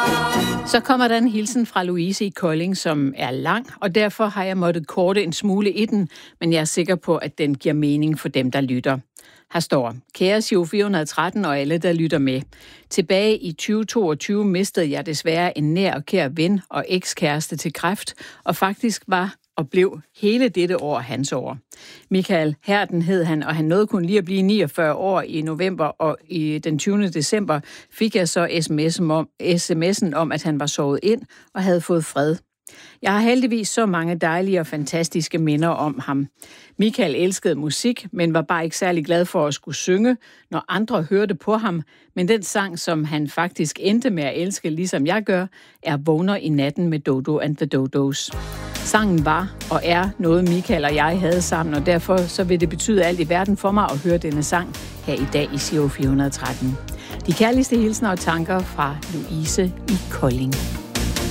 Så kommer der en hilsen fra Louise i Kolding, som er lang, og derfor har jeg måttet korte en smule i den, men jeg er sikker på, at den giver mening for dem, der lytter. Her står: Kære Giro 413 og alle, der lytter med. Tilbage i 2022 mistede jeg desværre en nær og kær ven og ekskæreste til kræft, og faktisk var og blev hele dette år hans år. Michael Herden hed han, og han nåede kun lige at blive 49 år i november, og i den 20. december fik jeg så sms'en om, at han var sovet ind og havde fået fred. Jeg har heldigvis så mange dejlige og fantastiske minder om ham. Michael elskede musik, men var bare ikke særlig glad for at skulle synge, når andre hørte på ham. Men den sang, som han faktisk endte med at elske, ligesom jeg gør, er Vågner i natten med Dodo and the Dodos. Sangen var og er noget, Michael og jeg havde sammen, og derfor så vil det betyde alt i verden for mig at høre denne sang her i dag i Giro 413. De kærligste hilsner og tanker fra Louise i Kolding.